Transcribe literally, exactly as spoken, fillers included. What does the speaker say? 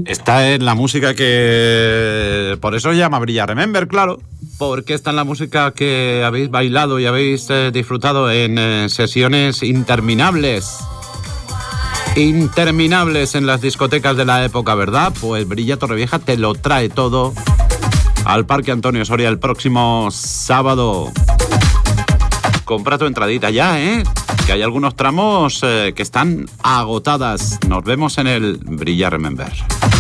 Esta es la música que... Por eso se llama Brilla Remember, claro. Porque esta es la música que habéis bailado y habéis eh, disfrutado en eh, sesiones interminables. Interminables en las discotecas de la época, ¿verdad? Pues Brilla Torrevieja te lo trae todo al Parque Antonio Soria el próximo sábado. Compra tu entradita ya, ¿eh? Que hay algunos tramos eh, que están agotadas. Nos vemos en el Brilla Remember.